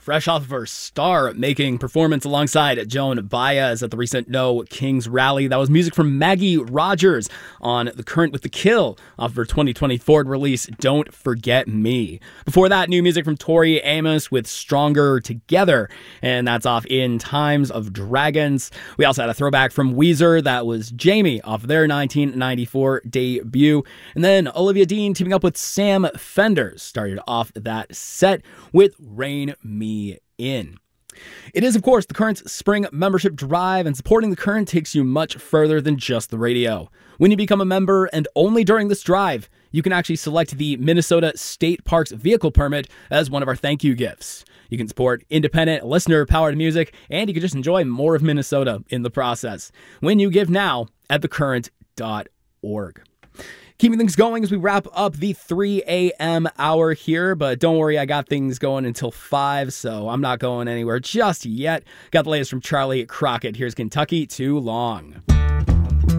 fresh off of her star-making performance alongside Joan Baez at the recent No Kings rally. That was music from Maggie Rogers on The Current with the Kill off of her 2020 Ford release, Don't Forget Me. Before that, new music from Tori Amos with Stronger Together, and that's off In Times of Dragons. We also had a throwback from Weezer. That was Jamie off their 1994 debut. And then Olivia Dean teaming up with Sam Fender started off that set with Rein Me In. It is, of course, the Current's spring membership drive, and supporting the Current takes you much further than just the radio. When you become a member, and only during this drive, you can actually select the Minnesota State Parks vehicle permit as one of our thank you gifts. You can support independent, listener-powered music, and you can just enjoy more of Minnesota in the process when you give now at thecurrent.org. Keeping things going as we wrap up the 3 a.m. hour here, but don't worry, I got things going until 5, so I'm not going anywhere just yet. Got the latest from Charlie Crockett. Here's Kentucky Too Long.